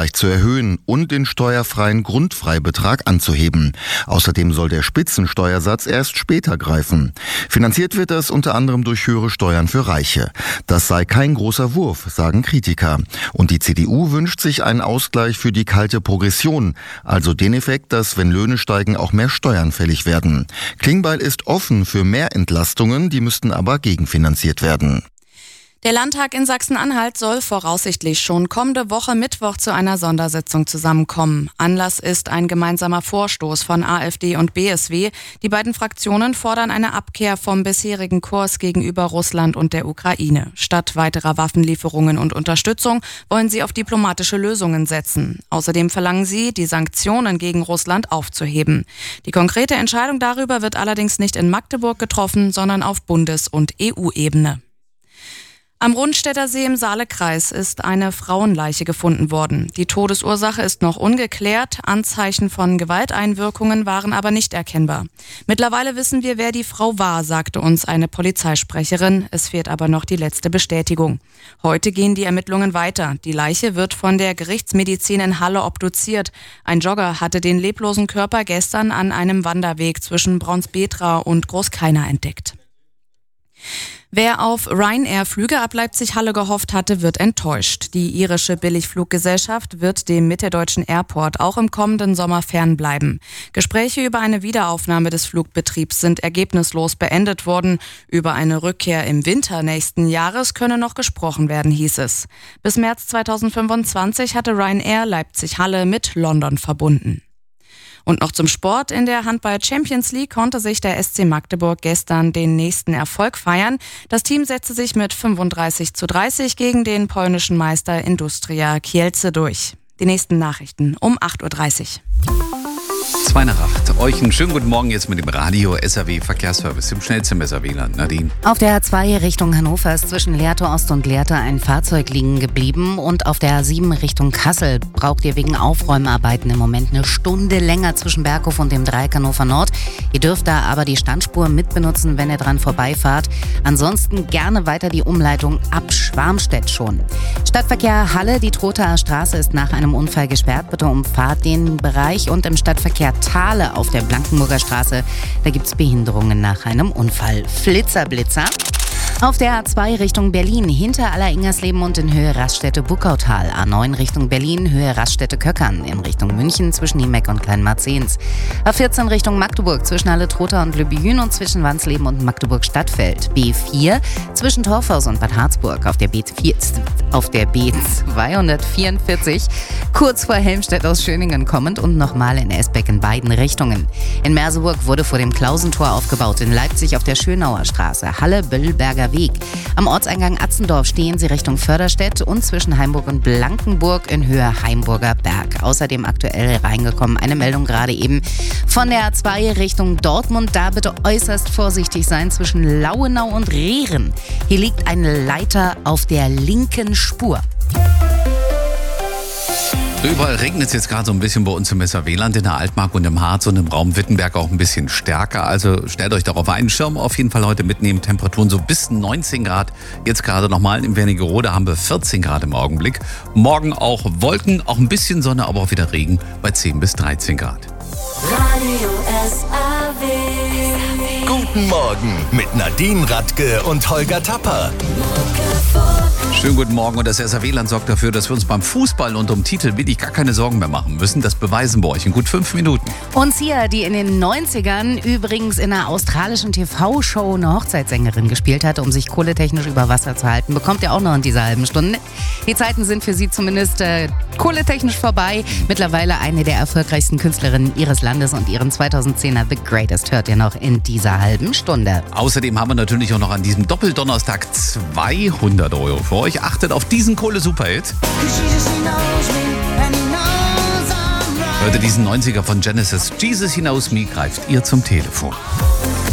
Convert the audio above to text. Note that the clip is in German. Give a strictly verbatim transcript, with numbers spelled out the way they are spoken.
leicht zu erhöhen und den steuerfreien Grundfreibetrag anzuheben. Außerdem soll der Spitzensteuersatz erst später greifen. Finanziert wird das unter anderem durch höhere Steuern für Reiche. Das sei kein großer Wurf, sagen Kritiker. Und die C D U wünscht sich einen Ausgleich für die kalte Progression, also den Effekt, dass wenn Löhne steigen, auch mehr Steuern fällig werden. Klingbeil ist offen für mehr Entlastungen, die müssten aber gegenfinanziert werden. Der Landtag in Sachsen-Anhalt soll voraussichtlich schon kommende Woche Mittwoch zu einer Sondersitzung zusammenkommen. Anlass ist ein gemeinsamer Vorstoß von AfD und B S W. Die beiden Fraktionen fordern eine Abkehr vom bisherigen Kurs gegenüber Russland und der Ukraine. Statt weiterer Waffenlieferungen und Unterstützung wollen sie auf diplomatische Lösungen setzen. Außerdem verlangen sie, die Sanktionen gegen Russland aufzuheben. Die konkrete Entscheidung darüber wird allerdings nicht in Magdeburg getroffen, sondern auf Bundes- und E U-Ebene. Am Rundstädter See im Saalekreis ist eine Frauenleiche gefunden worden. Die Todesursache ist noch ungeklärt, Anzeichen von Gewalteinwirkungen waren aber nicht erkennbar. Mittlerweile wissen wir, wer die Frau war, sagte uns eine Polizeisprecherin. Es fehlt aber noch die letzte Bestätigung. Heute gehen die Ermittlungen weiter. Die Leiche wird von der Gerichtsmedizin in Halle obduziert. Ein Jogger hatte den leblosen Körper gestern an einem Wanderweg zwischen Braunsbetra und Großkeiner entdeckt. Wer auf Ryanair-Flüge ab Leipzig-Halle gehofft hatte, wird enttäuscht. Die irische Billigfluggesellschaft wird dem Mitteldeutschen Airport auch im kommenden Sommer fernbleiben. Gespräche über eine Wiederaufnahme des Flugbetriebs sind ergebnislos beendet worden. Über eine Rückkehr im Winter nächsten Jahres könne noch gesprochen werden, hieß es. Bis März zweitausendfünfundzwanzig hatte Ryanair Leipzig-Halle mit London verbunden. Und noch zum Sport. In der Handball-Champions League konnte sich der S C Magdeburg gestern den nächsten Erfolg feiern. Das Team setzte sich mit fünfunddreißig zu dreißig gegen den polnischen Meister Industria Kielce durch. Die nächsten Nachrichten um acht Uhr dreißig. Zwei nach acht. Euch einen schönen guten Morgen jetzt mit dem Radio S R W Verkehrsservice im schnellsten S R W-Land. Nadine. Auf der A zwei Richtung Hannover ist zwischen Lehrte Ost und Lehrte ein Fahrzeug liegen geblieben und auf der A sieben Richtung Kassel braucht ihr wegen Aufräumarbeiten im Moment eine Stunde länger zwischen Berghof und dem Dreieck Hannover Nord. Ihr dürft da aber die Standspur mitbenutzen, wenn ihr dran vorbeifahrt. Ansonsten gerne weiter die Umleitung ab Schwarmstedt schon. Stadtverkehr Halle, die Trothaer Straße ist nach einem Unfall gesperrt. Bitte umfahrt den Bereich und im Stadtverkehr Thale auf der Blankenburger Straße. Da gibt es Behinderungen nach einem Unfall. Flitzer, Blitzer. Auf der A zwei Richtung Berlin, hinter Aller-Ingersleben und in Höhe Raststätte-Buckautal. A neun Richtung Berlin, Höhe Raststätte-Köckern. In Richtung München zwischen Niemeck und Kleinmarzens. A vierzehn Richtung Magdeburg zwischen Halle-Trotha und Lübbehün und zwischen Wansleben und Magdeburg-Stadtfeld. B vier zwischen Torfhaus und Bad Harzburg auf der B vier, auf der B zweihundertvierundvierzig. Kurz vor Helmstedt aus Schöningen kommend und nochmal in Esbeck in beiden Richtungen. In Merseburg wurde vor dem Klausentor aufgebaut. In Leipzig auf der Schönauer Straße. Halle-Böllberger Weg. Am Ortseingang Atzendorf stehen sie Richtung Förderstedt und zwischen Heimburg und Blankenburg in Höhe Heimburger Berg. Außerdem aktuell reingekommen eine Meldung gerade eben von der A zwei Richtung Dortmund. Da bitte äußerst vorsichtig sein zwischen Lauenau und Rehren. Hier liegt eine Leiter auf der linken Spur. Überall regnet es jetzt gerade so ein bisschen bei uns im S R W-Land, in der Altmark und im Harz und im Raum Wittenberg auch ein bisschen stärker. Also stellt euch darauf ein, Schirm auf jeden Fall heute mitnehmen. Temperaturen so bis neunzehn Grad. Jetzt gerade nochmal in Wernigerode haben wir vierzehn Grad im Augenblick. Morgen auch Wolken, auch ein bisschen Sonne, aber auch wieder Regen bei zehn bis dreizehn Grad. Radio S R W. Guten Morgen mit Nadine Radke und Holger Tapper. Schönen guten Morgen und das S R W-Land sorgt dafür, dass wir uns beim Fußball und um Titel wirklich gar keine Sorgen mehr machen müssen. Das beweisen wir euch in gut fünf Minuten. Und Sia, die in den neunzigern übrigens in einer australischen T V-Show eine Hochzeitssängerin gespielt hat, um sich kohletechnisch über Wasser zu halten, bekommt ihr auch noch in dieser halben Stunde. Die Zeiten sind für sie zumindest äh, kohletechnisch vorbei. Mittlerweile eine der erfolgreichsten Künstlerinnen ihres Landes und ihren zweitausendzehner The Greatest hört ihr noch in dieser halben Stunde. Außerdem haben wir natürlich auch noch an diesem Doppeldonnerstag zweihundert Euro für euch. Achtet auf diesen Kohle-Superhit. Hört ihr diesen neunziger von Genesis, Jesus He Knows Me, greift ihr zum Telefon.